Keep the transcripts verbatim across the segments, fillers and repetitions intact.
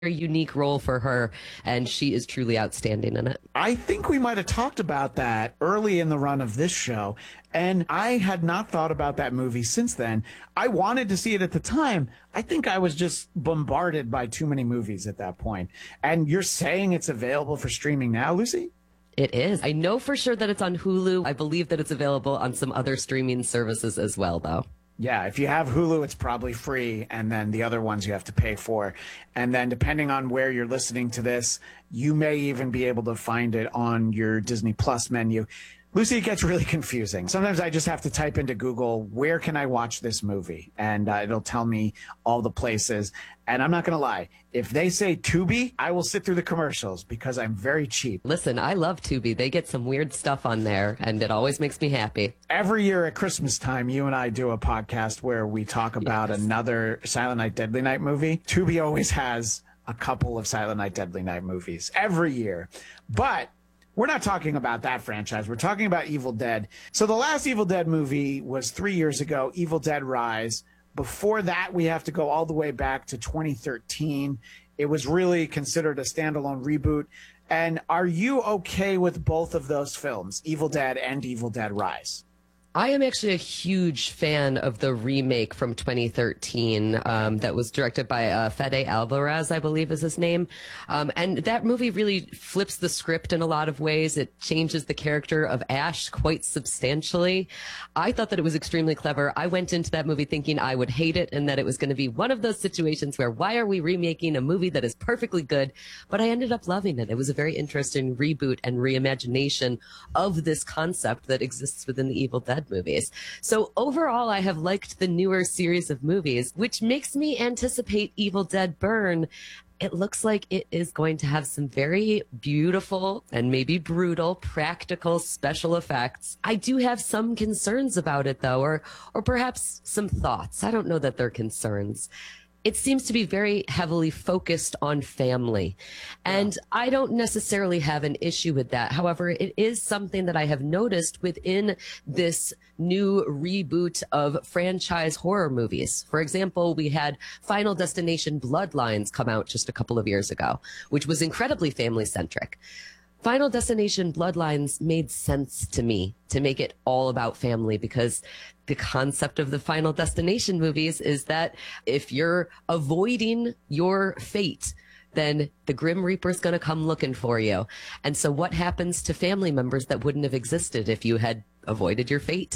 unique role for her, and she is truly outstanding in it. I think we might have talked about that early in the run of this show, and I had not thought about that movie since then. I wanted to see it at the time. I think I was just bombarded by too many movies at that point. And you're saying it's available for streaming now, Lucy? It is. I know for sure that it's on Hulu. I believe that it's available on some other streaming services as well, though. Yeah, if you have Hulu, it's probably free, and then the other ones you have to pay for. And then depending on where you're listening to this, you may even be able to find it on your Disney Plus menu. Lucy, it gets really confusing. Sometimes I just have to type into Google, where can I watch this movie? And uh, it'll tell me all the places. And I'm not going to lie. If they say Tubi, I will sit through the commercials because I'm very cheap. Listen, I love Tubi. They get some weird stuff on there, and it always makes me happy. Every year at Christmas time, you and I do a podcast where we talk about yes. another Silent Night, Deadly Night movie. Tubi always has a couple of Silent Night, Deadly Night movies every year. But we're not talking about that franchise. We're talking about Evil Dead. So the last Evil Dead movie was three years ago, Evil Dead Rise. Before that, we have to go all the way back to twenty thirteen. It was really considered a standalone reboot. And are you okay with both of those films, Evil Dead and Evil Dead Rise? I am actually a huge fan of the remake from twenty thirteen um, that was directed by uh, Fede Alvarez, I believe is his name. Um, and that movie really flips the script in a lot of ways. It changes the character of Ash quite substantially. I thought that it was extremely clever. I went into that movie thinking I would hate it and that it was going to be one of those situations where why are we remaking a movie that is perfectly good? But I ended up loving it. It was a very interesting reboot and reimagination of this concept that exists within the Evil Dead movies. So overall, I have liked the newer series of movies, which makes me anticipate Evil Dead Burn. It looks like it is going to have some very beautiful and maybe brutal practical special effects. I do have some concerns about it, though, or or perhaps some thoughts. I don't know that they're concerns. It seems to be very heavily focused on family. And yeah. I don't necessarily have an issue with that. However, it is something that I have noticed within this new reboot of franchise horror movies. For example, we had Final Destination Bloodlines come out just a couple of years ago, which was incredibly family-centric. Final Destination Bloodlines made sense to me to make it all about family because the concept of the Final Destination movies is that if you're avoiding your fate, then the Grim Reaper's going to come looking for you. And so what happens to family members that wouldn't have existed if you had avoided your fate?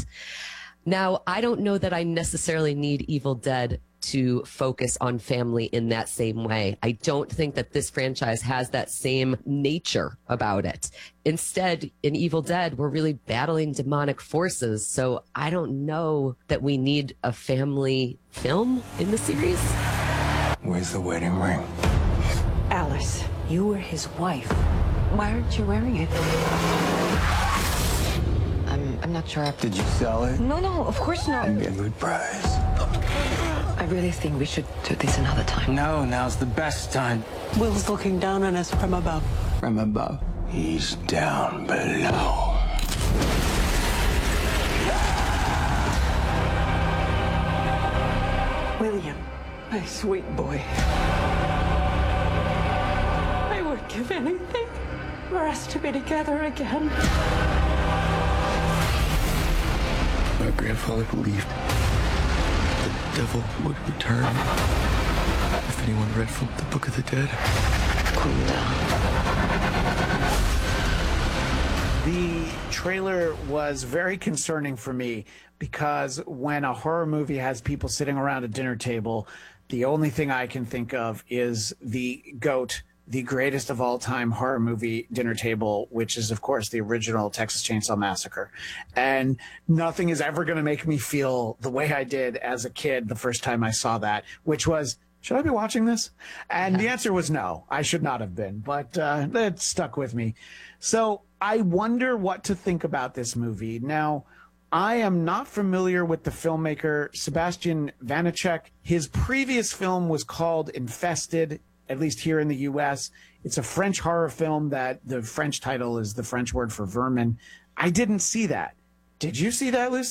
Now, I don't know that I necessarily need Evil Dead to focus on family in that same way. I don't think that this franchise has that same nature about it. Instead, in Evil Dead, we're really battling demonic forces. So I don't know that we need a family film in the series. Where's the wedding ring? Alice, you were his wife. Why aren't you wearing it? I'm, I'm not sure. Did you sell it? No, no, of course not. And get a good price. I really think we should do this another time. No, now's the best time. Will's looking down on us from above. From above? He's down below. William, my sweet boy. I would give anything for us to be together again. My grandfather believed the devil would return if anyone read from the Book of the Dead. Cool down. The trailer was very concerning for me because when a horror movie has people sitting around a dinner table, the only thing I can think of is the GOAT, the greatest of all time horror movie dinner table, which is, of course, the original Texas Chainsaw Massacre. And nothing is ever going to make me feel the way I did as a kid the first time I saw that, which was, should I be watching this? And the answer was no, I should not have been, but uh, that stuck with me. So I wonder what to think about this movie. Now, I am not familiar with the filmmaker Sebastian Vanacek. His previous film was called Infested, at least here in the U S. It's a French horror film that the French title is the French word for vermin. I didn't see that. Did you see that, Lucy?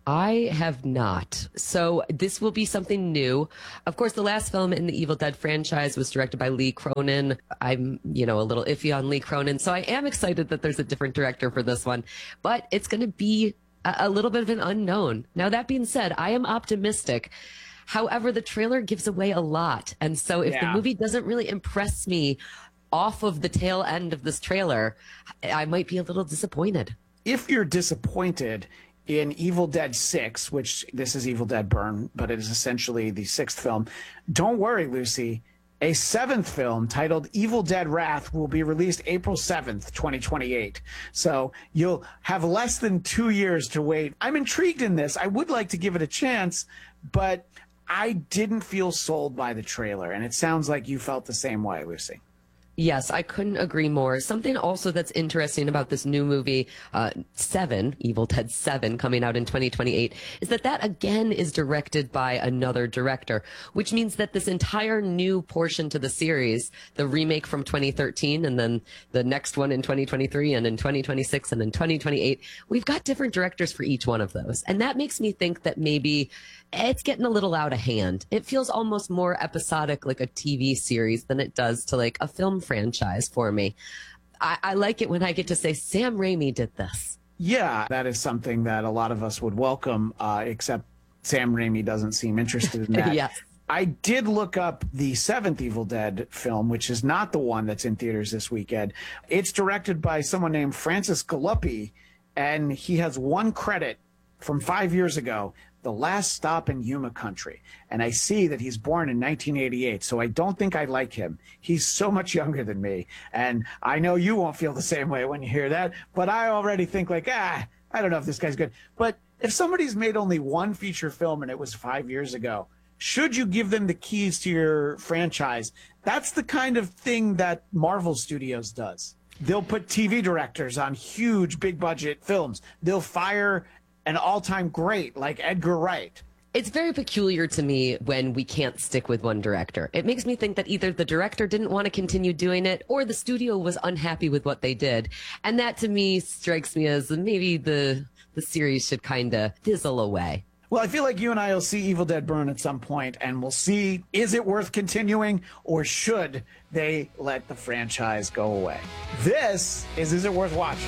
I have not. So this will be something new. Of course, the last film in the Evil Dead franchise was directed by Lee Cronin. I'm, you know, a little iffy on Lee Cronin, so I am excited that there's a different director for this one. But it's going to be a, a little bit of an unknown. Now, that being said, I am optimistic. However, the trailer gives away a lot. And so if yeah. the movie doesn't really impress me off of the tail end of this trailer, I might be a little disappointed. If you're disappointed in Evil Dead six, which this is Evil Dead Burn, but it is essentially the sixth film, don't worry, Lucy. A seventh film titled Evil Dead Wrath will be released April seventh, twenty twenty-eight. So you'll have less than two years to wait. I'm intrigued in this. I would like to give it a chance, but I didn't feel sold by the trailer. And it sounds like you felt the same way, Lucy. Yes, I couldn't agree more. Something also that's interesting about this new movie, uh, Seven, Evil Dead Seven, coming out in twenty twenty-eight, is that that again is directed by another director, which means that this entire new portion to the series, the remake from twenty thirteen, and then the next one in twenty twenty-three, and in twenty twenty-six, and in twenty twenty-eight, we've got different directors for each one of those. And that makes me think that maybe it's getting a little out of hand. It feels almost more episodic, like a T V series, than it does to like a film franchise for me. I, I like it when I get to say Sam Raimi did this. Yeah, that is something that a lot of us would welcome, uh, except Sam Raimi doesn't seem interested in that. Yes. I did look up the seventh Evil Dead film, which is not the one that's in theaters this weekend. It's directed by someone named Francis Galuppi, and he has one credit from five years ago, The Last Stop in Yuma Country. And I see that he's born in nineteen eighty-eight, so I don't think I like him. He's so much younger than me. And I know you won't feel the same way when you hear that, but I already think like, ah, I don't know if this guy's good. But if somebody's made only one feature film and it was five years ago, should you give them the keys to your franchise? That's the kind of thing that Marvel Studios does. They'll put T V directors on huge, big budget films. They'll fire an all-time great like Edgar Wright. It's very peculiar to me when we can't stick with one director. It makes me think that either the director didn't want to continue doing it or the studio was unhappy with what they did. And that to me strikes me as maybe the the series should kind of fizzle away. Well, I feel like you and I will see Evil Dead Burn at some point, and we'll see, is it worth continuing, or should they let the franchise go away? This is Is It Worth Watching?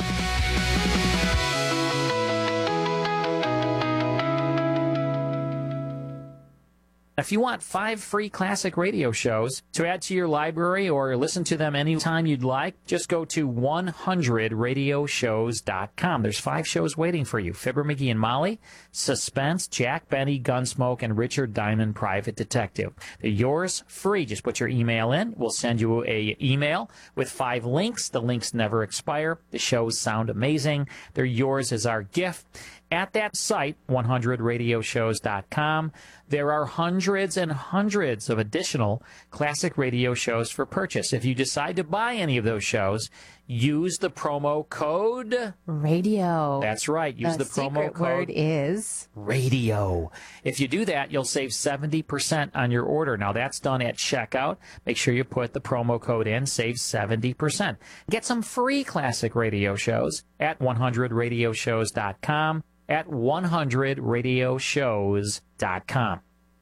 If you want five free classic radio shows to add to your library or listen to them anytime you'd like, just go to one hundred radio shows dot com. There's five shows waiting for you. Fibber, McGee and Molly, Suspense, Jack Benny, Gunsmoke, and Richard Diamond, Private Detective. They're yours free. Just put your email in. We'll send you a email with five links. The links never expire. The shows sound amazing. They're yours as our gift. At that site, one hundred radio shows dot com, there are hundreds and hundreds of additional classic radio shows for purchase. If you decide to buy any of those shows, use the promo code radio. That's right. Use the, the promo secret code word is radio. If you do that, you'll save seventy percent on your order. Now, that's done at checkout. Make sure you put the promo code in, save seventy percent. Get some free classic radio shows at one hundred radio shows dot com. At one hundred radio shows dot com.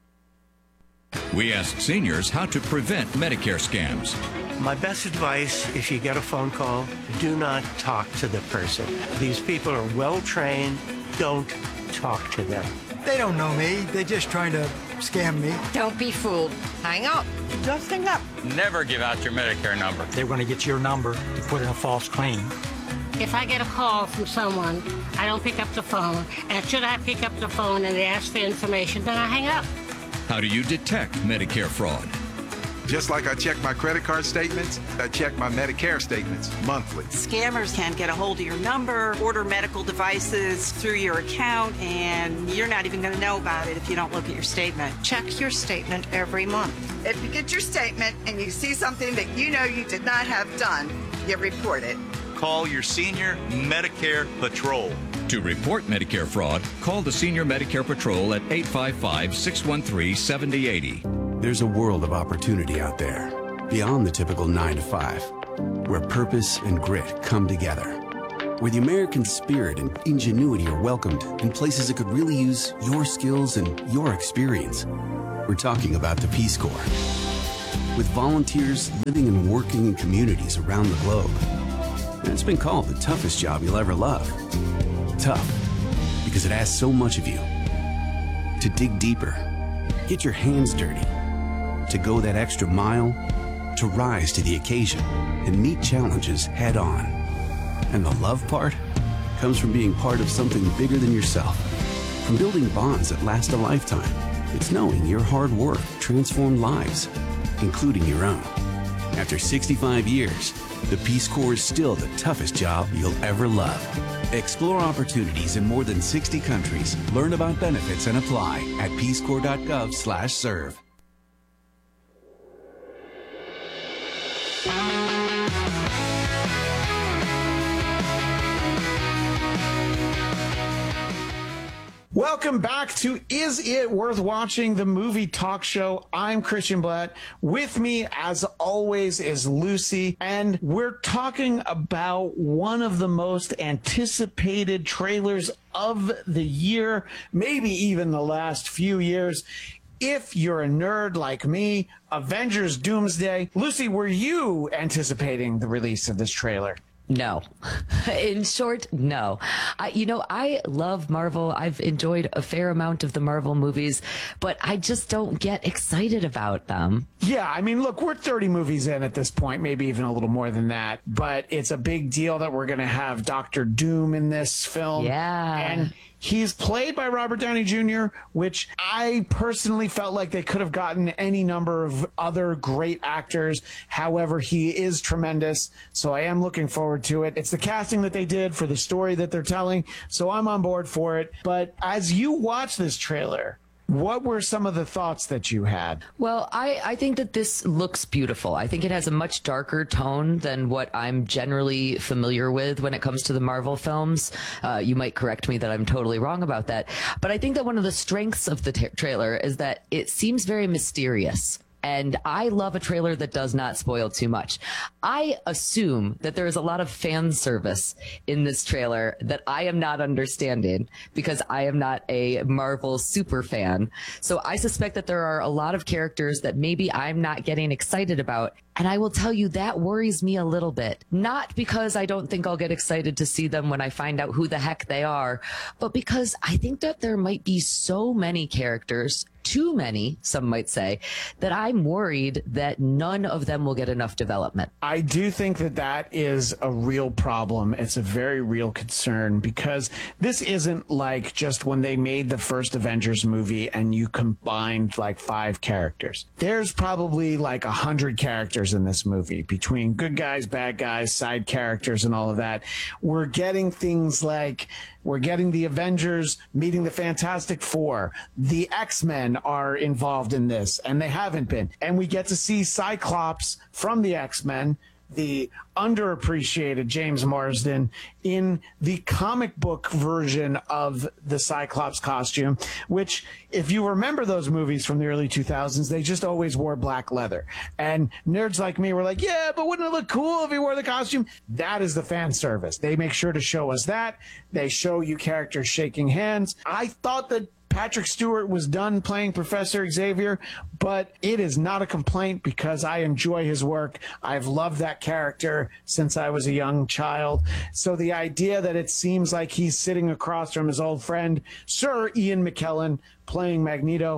We ask seniors how to prevent Medicare scams. My best advice, if you get a phone call, do not talk to the person. These people are well trained. Don't talk to them. They don't know me. They're just trying to scam me. Don't be fooled. Hang up. Just hang up. Never give out your Medicare number. They're going to get your number to put in a false claim. If I get a call from someone, I don't pick up the phone. And should I pick up the phone and they ask for information, then I hang up. How do you detect Medicare fraud? Just like I check my credit card statements, I check my Medicare statements monthly. Scammers can get a hold of your number, order medical devices through your account, and you're not even going to know about it if you don't look at your statement. Check your statement every month. If you get your statement and you see something that you know you did not have done, you report it. Call your Senior Medicare Patrol. To report Medicare fraud, call the Senior Medicare Patrol at eight five five, six one three, seven zero eight zero. There's a world of opportunity out there, beyond the typical nine to five, where purpose and grit come together. where the American spirit and ingenuity are welcomed in places that could really use your skills and your experience. We're talking about the Peace Corps. With volunteers living and working in communities around the globe. And it's been called the toughest job you'll ever love. Tough, because it asks so much of you. To dig deeper, get your hands dirty, to go that extra mile, to rise to the occasion and meet challenges head on. And the love part comes from being part of something bigger than yourself. From building bonds that last a lifetime. It's knowing your hard work transformed lives, including your own. After sixty-five years, the Peace Corps is still the toughest job you'll ever love. Explore opportunities in more than sixty countries. Learn about benefits and apply at peacecorps.gov slash serve. Welcome back to Is It Worth Watching, the movie talk show. I'm Christian Blatt. With me, as always, is Lucy, and we're talking about one of the most anticipated trailers of the year, maybe even the last few years. If you're a nerd like me, Avengers Doomsday. Lucy, were you anticipating the release of this trailer? No. In short, no. I, you know, I love Marvel. I've enjoyed a fair amount of the Marvel movies, but I just don't get excited about them. Yeah, I mean, look, we're thirty movies in at this point, maybe even a little more than that, but it's a big deal that we're going to have Doctor Doom in this film. Yeah. And he's played by Robert Downey Junior, which I personally felt like they could have gotten any number of other great actors. However, he is tremendous, so I am looking forward to it. It's the casting that they did for the story that they're telling, so I'm on board for it. But as you watch this trailer, what were some of the thoughts that you had? Well, I, I think that this looks beautiful. I think it has a much darker tone than what I'm generally familiar with when it comes to the Marvel films. Uh, you might correct me that I'm totally wrong about that. But I think that one of the strengths of the t- trailer is that it seems very mysterious. And I love a trailer that does not spoil too much. I assume that there is a lot of fan service in this trailer that I am not understanding because I am not a Marvel super fan. So I suspect that there are a lot of characters that maybe I'm not getting excited about. And I will tell you that worries me a little bit. Not because I don't think I'll get excited to see them when I find out who the heck they are, but because I think that there might be so many characters, too many, some might say, that I'm worried that none of them will get enough development. I do think that that is a real problem. It's a very real concern because this isn't like just when they made the first Avengers movie and you combined like five characters. There's probably like a hundred characters in this movie between good guys, bad guys, side characters, and all of that. We're getting things like we're getting the Avengers meeting the Fantastic Four. The X-Men are involved in this, and they haven't been. And we get to see Cyclops from the X-Men, the underappreciated James Marsden, in the comic book version of the Cyclops costume, which, if you remember those movies from the early two thousands, they just always wore black leather. And nerds like me were like, yeah, but wouldn't it look cool if he wore the costume? That is the fan service. They make sure to show us that. They show you characters shaking hands. I thought that Patrick Stewart was done playing Professor Xavier, but it is not a complaint because I enjoy his work. I've loved that character since I was a young child. So the idea that it seems like he's sitting across from his old friend, Sir Ian McKellen, playing Magneto,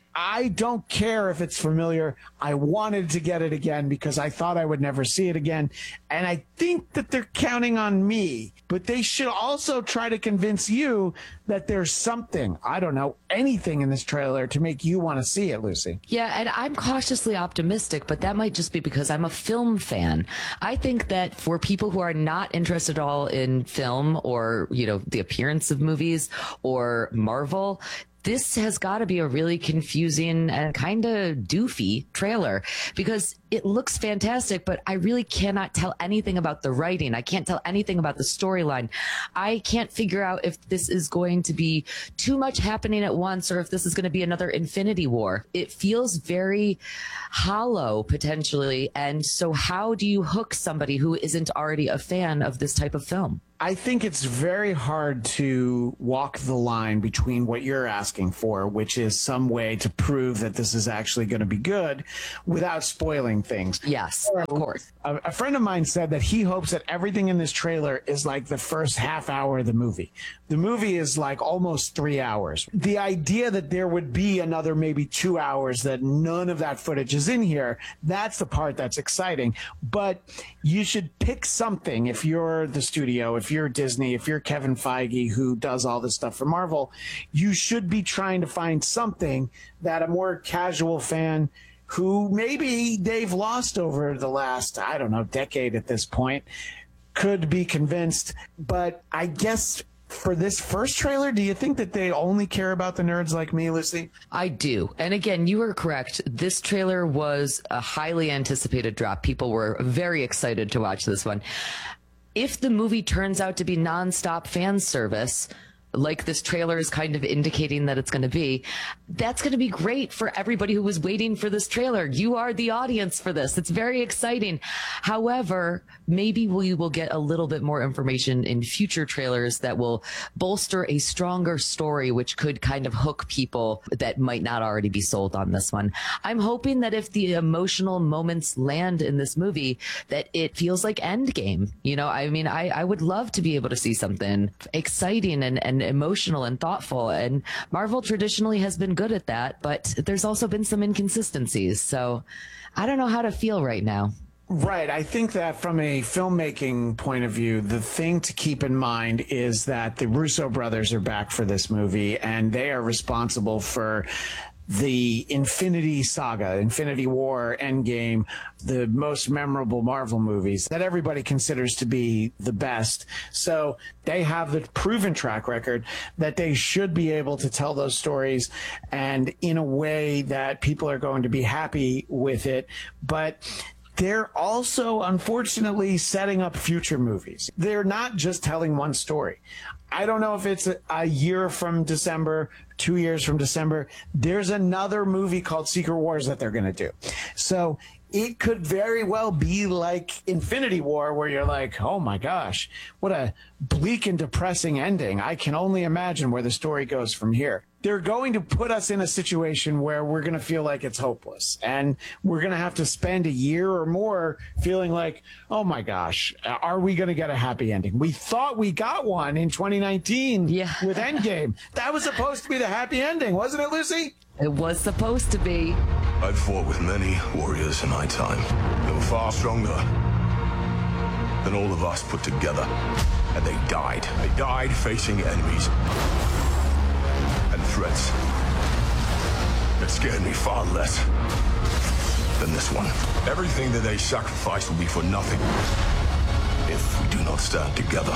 I don't care if it's familiar. I wanted to get it again because I thought I would never see it again. And I think that they're counting on me, but they should also try to convince you that there's something, I don't know, anything in this trailer to make you want to see it, Lucy. Yeah, and I'm cautiously optimistic, but that might just be because I'm a film fan. I think that for people who are not interested at all in film or, you know, the appearance of movies or Marvel, this has got to be a really confusing and kind of doofy trailer because it looks fantastic, but I really cannot tell anything about the writing. I can't tell anything about the storyline. I can't figure out if this is going to be too much happening at once or if this is going to be another Infinity War. It feels very hollow, potentially. And so how do you hook somebody who isn't already a fan of this type of film? I think it's very hard to walk the line between what you're asking for, which is some way to prove that this is actually going to be good without spoiling things. Yes, of course. A, a friend of mine said that he hopes that everything in this trailer is like the first half hour of the movie. The movie is like almost three hours. The idea that there would be another maybe two hours that none of that footage is in here, that's the part that's exciting. But you should pick something if you're the studio, if you're Disney, if you're Kevin Feige, who does all this stuff for Marvel, you should be trying to find something that a more casual fan who maybe they've lost over the last, I don't know, decade at this point, could be convinced. But I guess for this first trailer, do you think that they only care about the nerds like me, Lucy? I do. And again, you were correct. This trailer was a highly anticipated drop. People were very excited to watch this one. If the movie turns out to be nonstop fan service, like this trailer is kind of indicating that it's going to be, that's going to be great for everybody who was waiting for this trailer. You are the audience for this. It's very exciting. However, maybe we will get a little bit more information in future trailers that will bolster a stronger story, which could kind of hook people that might not already be sold on this one. I'm hoping that if the emotional moments land in this movie, that it feels like Endgame. You know, I mean, I, I would love to be able to see something exciting and, and emotional and thoughtful. And Marvel traditionally has been good at that, but there's also been some inconsistencies. So I don't know how to feel right now. Right. I think that from a filmmaking point of view, the thing to keep in mind is that the Russo brothers are back for this movie, and they are responsible for the Infinity Saga, Infinity War, Endgame, the most memorable Marvel movies that everybody considers to be the best. So they have the proven track record that they should be able to tell those stories and in a way that people are going to be happy with it. But they're also, unfortunately, setting up future movies. They're not just telling one story. I don't know if it's a, a year from December, two years from December. There's another movie called Secret Wars that they're going to do. So it could very well be like Infinity War, where you're like, oh my gosh, what a bleak and depressing ending. I can only imagine where the story goes from here. They're going to put us in a situation where we're going to feel like it's hopeless, and we're going to have to spend a year or more feeling like, oh my gosh, are we going to get a happy ending? We thought we got one in twenty nineteen yeah. with Endgame. That was supposed to be the happy ending, wasn't it, Lucy? It was supposed to be. I've fought with many warriors in my time. They were far stronger than all of us put together. And they died. They died facing enemies and threats that scared me far less than this one. Everything that they sacrificed will be for nothing if we do not stand together.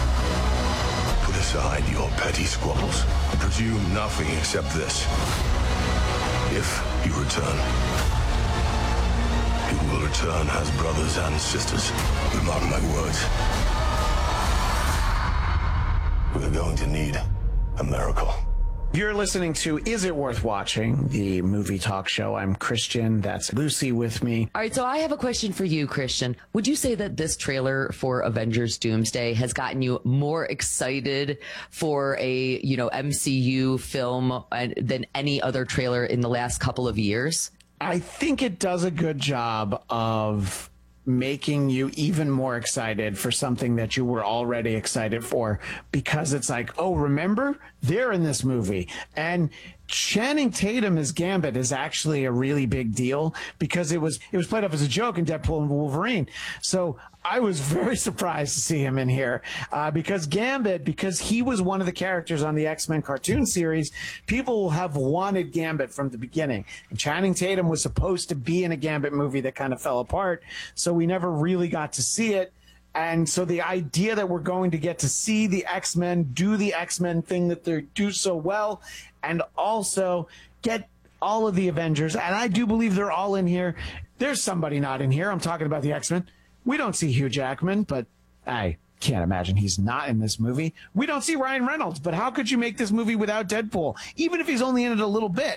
Put aside your petty squabbles and presume nothing except this. If you return, you will return as brothers and sisters. Mark my words. We're going to need a miracle. You're listening to Is It Worth Watching, the movie talk show. I'm Christian. That's Lucy with me. All right, so I have a question for you, Christian. Would you say that this trailer for Avengers Doomsday has gotten you more excited for a, you know, M C U film than any other trailer in the last couple of years? I think it does a good job of making you even more excited for something that you were already excited for, because it's like, oh, remember? They're in this movie. And Channing Tatum as Gambit is actually a really big deal, because it was it was played up as a joke in Deadpool and Wolverine. So I was very surprised to see him in here, uh, because Gambit, because he was one of the characters on the X-Men cartoon series, people have wanted Gambit from the beginning. And Channing Tatum was supposed to be in a Gambit movie that kind of fell apart, so we never really got to see it. And so the idea that we're going to get to see the X-Men do the X-Men thing that they do so well, and also get all of the Avengers, and I do believe they're all in here. There's somebody not in here. I'm talking about the X-Men. We don't see Hugh Jackman, but I can't imagine he's not in this movie. We don't see Ryan Reynolds, but how could you make this movie without Deadpool, even if he's only in it a little bit?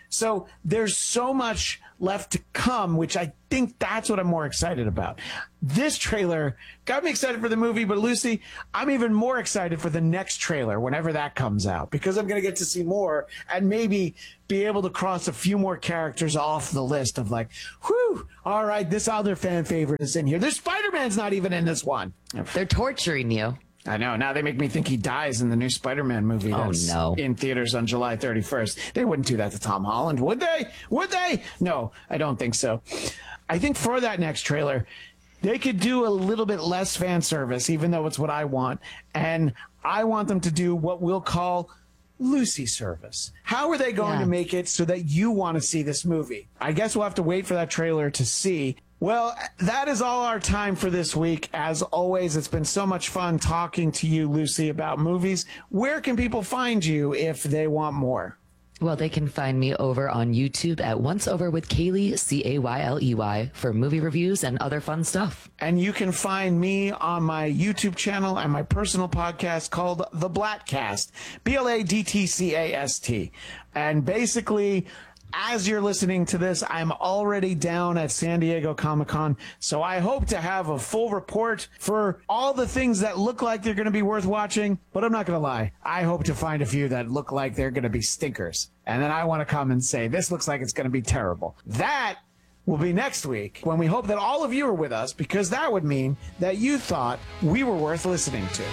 So there's so much left to come, which I think that's what I'm more excited about. This trailer got me excited for the movie, but Lucy, I'm even more excited for the next trailer whenever that comes out, because I'm going to get to see more and maybe be able to cross a few more characters off the list of like, whew, all right, this other fan favorite is in here. There's Spider-Man's not even in this one. They're torturing you. I know. Now they make me think he dies in the new Spider-Man movie that's oh, no. in theaters on July thirty-first. They wouldn't do that to Tom Holland, would they? Would they? No, I don't think so. I think for that next trailer, they could do a little bit less fan service, even though it's what I want. And I want them to do what we'll call Lucy service. How are they going yeah. to make it so that you want to see this movie? I guess we'll have to wait for that trailer to see. Well, that is all our time for this week. As always, it's been so much fun talking to you, Lucy, about movies. Where can people find you if they want more? Well, they can find me over on YouTube at Once Over with Kaylee, C A Y L E Y, for movie reviews and other fun stuff. And you can find me on my YouTube channel and my personal podcast called The Bladtcast, B L A D T C A S T. And basically, as you're listening to this, I'm already down at San Diego Comic-Con, so I hope to have a full report for all the things that look like they're going to be worth watching, but I'm not going to lie. I hope to find a few that look like they're going to be stinkers, and then I want to come and say, this looks like it's going to be terrible. That will be next week, when we hope that all of you are with us, because that would mean that you thought we were worth listening to.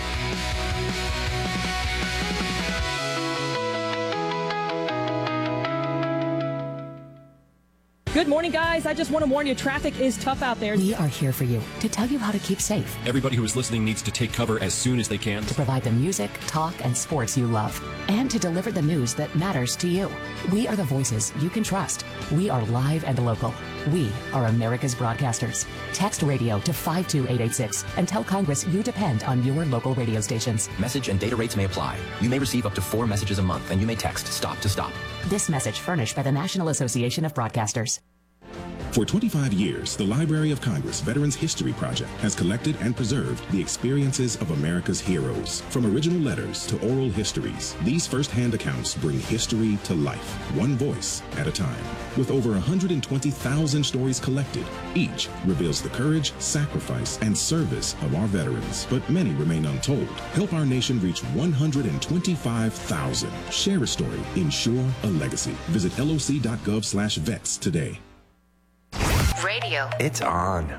Good morning, guys. I just want to warn you, traffic is tough out there. We are here for you to tell you how to keep safe. Everybody who is listening needs to take cover as soon as they can. To provide the music, talk, and sports you love. And to deliver the news that matters to you. We are the voices you can trust. We are live and local. We are America's broadcasters. Text radio to five two eight eight six and tell Congress you depend on your local radio stations. Message and data rates may apply. You may receive up to four messages a month, and you may text STOP to STOP. This message furnished by the National Association of Broadcasters. For twenty-five years, the Library of Congress Veterans History Project has collected and preserved the experiences of America's heroes. From original letters to oral histories, these first-hand accounts bring history to life, one voice at a time. With over one hundred twenty thousand stories collected, each reveals the courage, sacrifice, and service of our veterans. But many remain untold. Help our nation reach one hundred twenty-five thousand. Share a story. Ensure a legacy. Visit L O C dot gov slash vets today. Radio. It's on.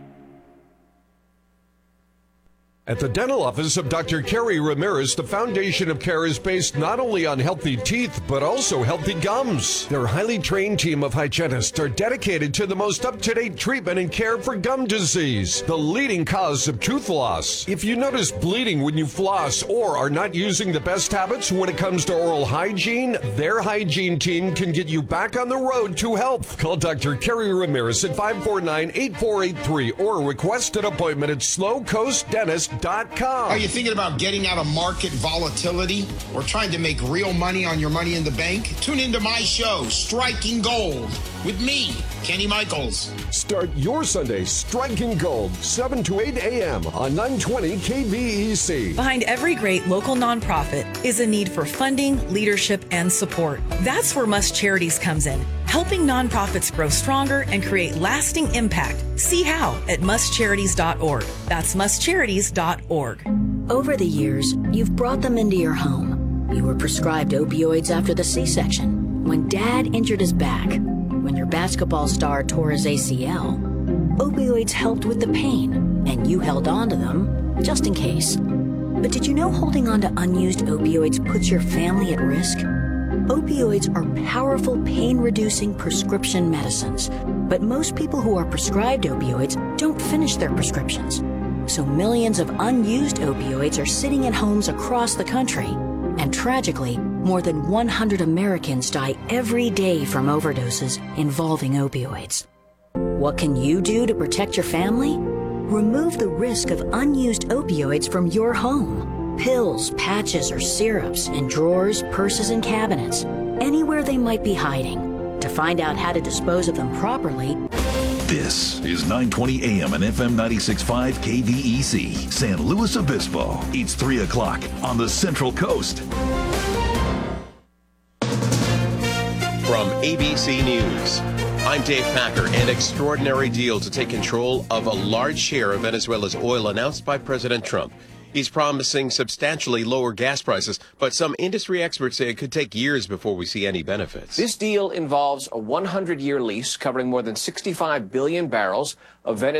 At the dental office of Doctor Kerry Ramirez, the foundation of care is based not only on healthy teeth, but also healthy gums. Their highly trained team of hygienists are dedicated to the most up-to-date treatment and care for gum disease, the leading cause of tooth loss. If you notice bleeding when you floss or are not using the best habits when it comes to oral hygiene, their hygiene team can get you back on the road to health. Call Doctor Kerry Ramirez at five four nine, eight four eight three or request an appointment at slow coast dentist dot com. Are you thinking about getting out of market volatility or trying to make real money on your money in the bank? Tune into my show, Striking Gold, with me, Kenny Michaels. Start your Sunday striking gold, seven to eight a.m. on nine twenty K B E C. Behind every great local nonprofit is a need for funding, leadership, and support. That's where Must Charities comes in, helping nonprofits grow stronger and create lasting impact. See how at must charities dot org. That's must charities dot org. Over the years, you've brought them into your home. You were prescribed opioids after the C-section, when Dad injured his back, when your basketball star tore his A C L. Opioids helped with the pain, and you held on to them just in case. But did you know holding on to unused opioids puts your family at risk? Opioids are powerful pain-reducing prescription medicines, but most people who are prescribed opioids don't finish their prescriptions. So millions of unused opioids are sitting in homes across the country. And tragically, more than one hundred Americans die every day from overdoses involving opioids. What can you do to protect your family? Remove the risk of unused opioids from your home. Pills, patches, or syrups in drawers, purses, and cabinets, anywhere they might be hiding. To find out how to dispose of them properly, this is nine twenty A M and F M ninety-six point five K V E C, San Luis Obispo. It's three o'clock on the Central Coast. A B C News. I'm Dave Packer. An extraordinary deal to take control of a large share of Venezuela's oil announced by President Trump. He's promising substantially lower gas prices, but some industry experts say it could take years before we see any benefits. This deal involves a one hundred year lease covering more than sixty-five billion barrels of Venezuela.